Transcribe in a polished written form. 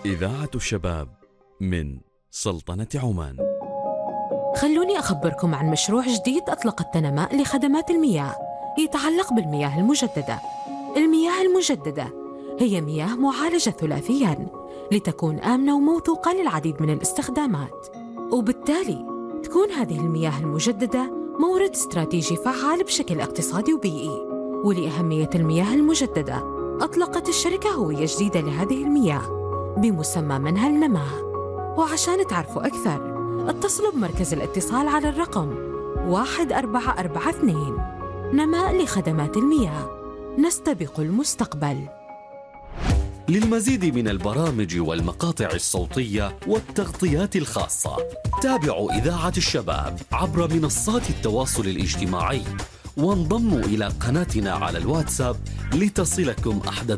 إذاعة الشباب من سلطنة عمان. خلوني أخبركم عن مشروع جديد أطلقته نماء لخدمات المياه يتعلق بالمياه المجددة. المياه المجددة هي مياه معالجة ثلاثياً لتكون آمنة وموثوقة للعديد من الاستخدامات، وبالتالي تكون هذه المياه المجددة مورد استراتيجي فعال بشكل اقتصادي وبيئي. ولأهمية المياه المجددة أطلقت الشركة هوية جديدة لهذه المياه بمسمى منهل نماء. وعشان تعرفوا أكثر اتصلوا بمركز الاتصال على الرقم 1442. نماء لخدمات المياه، نستبق المستقبل. للمزيد من البرامج والمقاطع الصوتية والتغطيات الخاصة تابعوا إذاعة الشباب عبر منصات التواصل الاجتماعي، وانضموا إلى قناتنا على الواتساب لتصلكم أحدث